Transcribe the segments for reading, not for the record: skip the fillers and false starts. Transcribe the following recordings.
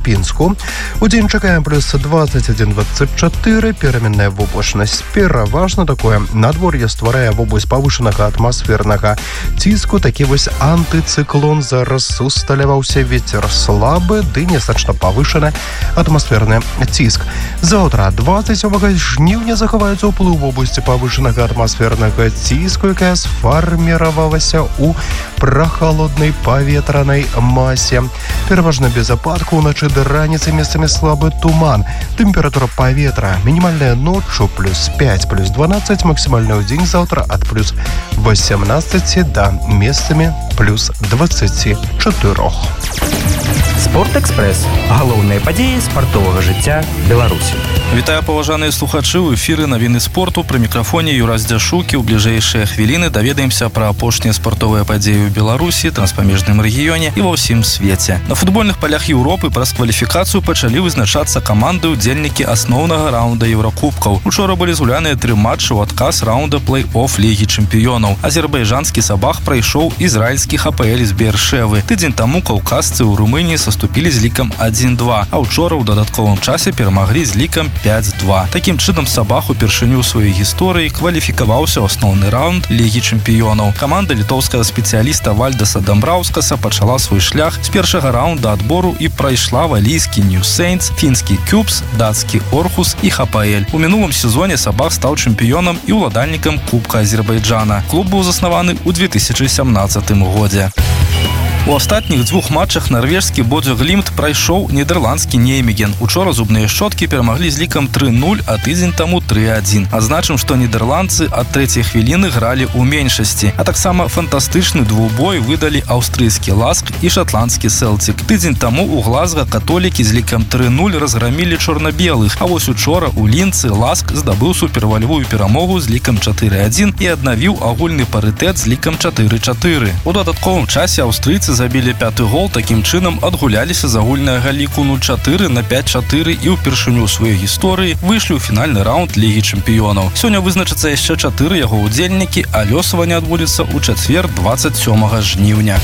Пінску. Удзень чакаем плюс 21-24, пераменная воблачнасць пераважна такое. Надвор'е стварае вобласць павышанага атмасфернага ціску. Такі вось антыцыклон зараз усталяваўся, вецер слабы, ды незначна павышаны атмасферны ціск. Заўтра 27 жніўня захаваецца ўплыў вобласці павышанага атмасфернага ціску, якая сфарміравалася ў прахалоднай паветранай масе. Пераважна без ападку, уначы да раніцы месцамі слабы туман. Тэмпература паветра мінімальная ноччу плюс 5, плюс 12, максімальная ў дзень заўтра ад плюс 18 да месцамі плюс 24. Спортэкспрэс. Галоўныя падзеі спартовага жыцця Беларусі. Вітаю, паважаныя слухачы, у эфіры навіны спорту. Пры мікрафоне Юрас Дзяшукі. У бліжэйшыя хвіліны даведаемся пра апошнія спартовыя падзеі ў Беларусі, транспамежным рэгіёне і ва ўсім свеце. На футбольных палях Еўропы праз кваліфікацыю пачалі вызначацца каманды удзельнікі асноўнага раунда Еўракубкаў. Учора былі згуляныя 3 матчы ў адказ раунда плэй-оф Лігі чэмпіёнаў. Азербайджанскі Сабах прайшоў ізраільскі ХПЛ з Бершевы. Тыдзень таму каўказцы ў Румыніі саступілі з лікам 1-2, а ўчора ў дадатковым часе перамаглі з лікам 5-2. Такім чынам Сабах упершыню ў сваёй гісторыі кваліфікаваўся ў асноўны раунд Лігі чэмпіёнаў. Каманда літоўскага спецыяліста Вальдаса Дамбраўскаса пачала свой шлях з першага раунда адбору і прайшла валійскі New Saints, фінскі Кюбс, дацкі Орхус і ХПЛ. У мінулым сезоне Сабах стаў чэмпіёнам і ўладальнікам Кубка Азербайджана. Клуб быў заснаваны ў 2017 годзе. У астатніх 2 матчах нарвежскі Бодзё Глімт прайшоў нідерландскі Неймеген. Учора зубныя шчоткі перамаглі з лікам 3-0, а тыдзень таму 3-1. Адзначым, што нідерландцы ад 3-й хвіліны гралі ў меншасці. А таксама фантастычны двубой выдалі аўстрыйскі Ласк і шатландскі Селтик. Тыдзень таму ў Глазга католікі з лікам 3-0 разграмілі чорна-белых. А вось учора ў Лінцы Ласк здабыў супервалявую перамогу з лікам 4-1 і аднавіў агульны парытэт з лікам 4-4. У дадатковым часе аўстрыйцы забілі 5-й гол, такім чынам адгуляліся з агульнага ліку 0-4 на 5-4 і ўпершыню ў сваёй гісторыі выйшлі ў фінальны раунд Лігі чэмпіёнаў. Сёння вызначацца яшчэ 4 яго ўдзельнікі, а лёсаванне адбудзецца ў чацвер 27 жніўня.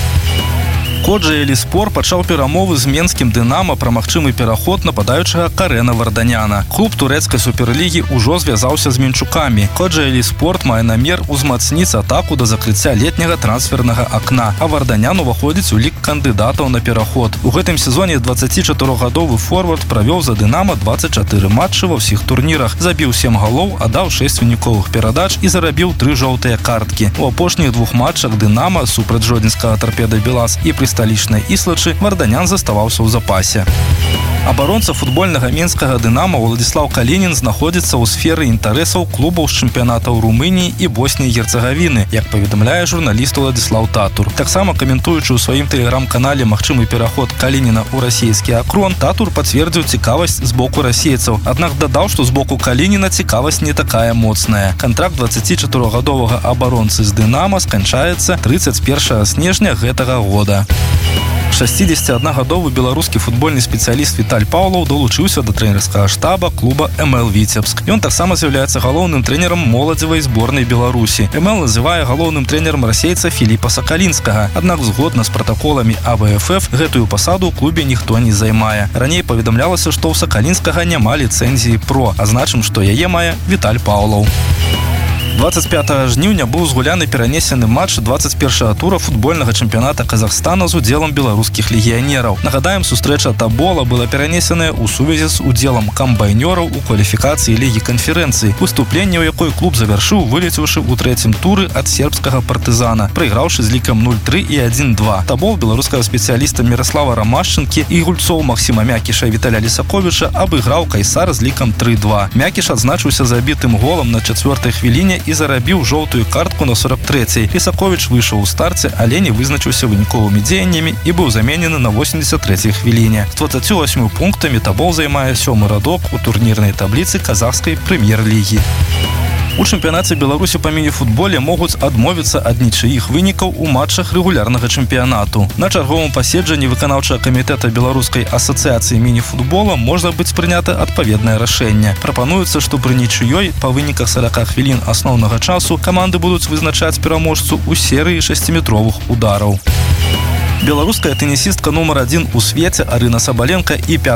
Коджа Эліспор пачаў перамовы з менскім Дынама пра магчымы пераход нападаючага Карена Варданяна. Клуб турэцкай суперлігі ўжо звязаўся з мінчукамі. Коджа Эліспорт мае намер узмацніць атаку да закрыцця летняга трансфернага акна, а Варданян уваходзіць у лік кандыдатаў на пераход. У гэтым сезоне 24-гадовы форвард правёў за Дынама 24 матчы ва ўсіх турнірах, забіў 7 галоў, аддаў 6 выніковых перадач і зарабіў 3 жоўтыя карткі. У апошніх 2 матчах Дынама супраць жодзінскага Торпеда Белас і пры сталічнай Іслачы Варданян заставаўся ў запасе. Абаронца футбольнага менскага Дынамо Уладзіслаў Калінін знаходзіцца ў сферы інтарэсаў клубаў з чэмпіянатаў Румыніі і Босніі і Герцагавіны, як паведамляе журналіст Уладзіслаў Татур. Таксама каментуючы ў сваім тэлеграм-канале магчымы пераход Калініна ў расійскі Акрон, Татур пацвердзіў цікавасць з боку расейцаў, аднак дадаў, што з боку Калініна цікавасць не такая моцная. Кантракт 24-гадовага абаронцы з Дынамо сканчаецца 31 снежня гэтага года. 61-гадовы беларускі футбольны спецыяліст Віталь Паўлаў далучыўся да трэнерскага штаба клуба МЛ Віцебск. Ён таксама з'яўляецца галоўным трэнерам моладзевай зборнай Беларусі. МЛ называе галоўным трэнерам расейца Філіпа Сакалінскага. Аднак згодна з пратаколамі АВФФ гэтую пасаду ў клубе ніхто не займае. Раней паведамлялася, што ў Сакалінскага няма ліцэнзіі ПРО, а значым, што яе мае Віталь Паўлаў. 25 жніўня быў згуляны перанесены матч 21-го тура футбольнага чэмпіяната Казахстана з удзелам беларускіх легіянераў. Нагадаем, сустрэча Табола была перанесеная ў сувязі з удзелам камбайнёраў у кваліфікацыі Лігі канферэнцыі, выступленне ў якой клуб завяршыў, вылецеўшы ў 3-м туры ад сербскага партызана, прайграўшы з лікам 0-3 і 1-2. Табол беларускага спецыяліста Міраслава Рамашчынкі і гульцоў Максіма Мякіша і Віталя Лісаковіча абыграў Кайсар з лікам 3-2. Мякіш адзначыўся забітым голам на 4-й хвіліне і зарабіў жоўтую картку на 43-й. Лісаковіч выйшаў у старце, але не вызначыўся выніковымі дзеяннямі і быў заменены на 83-й хвіліне. З 28 пунктамі Табол займае 7-й радок у турнірнай табліцы казахскай прэм'ер-лігі. У чэмпіянаце Беларусі па міні-футболе могуць адмовіцца ад нічыіх вынікаў у матчах рэгулярнага чэмпіянату. На чарговым паседжанні выканаўчага камітэта Беларускай асацыяцыі міні-футбола можна быць прынята адпаведнае рашэнне. Прапануецца, што пры нічыёй па выніках 40 хвілін асноўнага часу каманды будуць вызначаць пераможцу ў серыі 6-метровых удараў. Беларуская тэнісістка нумар 1 у свеце Арына Сабаленка і